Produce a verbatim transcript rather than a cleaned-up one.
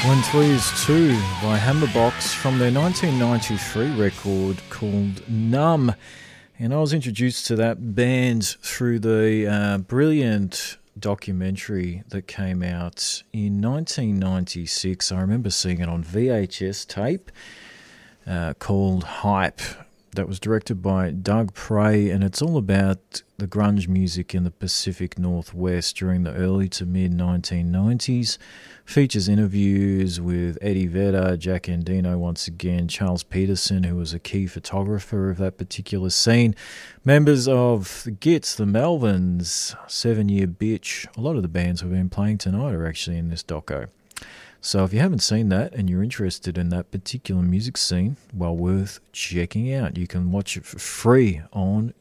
When Three is Two by Hammerbox from their nineteen ninety-three record called Numb. And I was introduced to that band through the uh, brilliant documentary that came out in nineteen ninety-six. I remember seeing it on V H S tape uh, called Hype. That was directed by Doug Prey, and it's all about the grunge music in the Pacific Northwest during the early to mid nineteen nineties. Features interviews with Eddie Vedder, Jack Endino once again, Charles Peterson, who was a key photographer of that particular scene, members of the Gits, the Melvins, Seven Year Bitch. A lot of the bands we've been playing tonight are actually in this doco. So if you haven't seen that and you're interested in that particular music scene, well, worth checking out. You can watch it for free on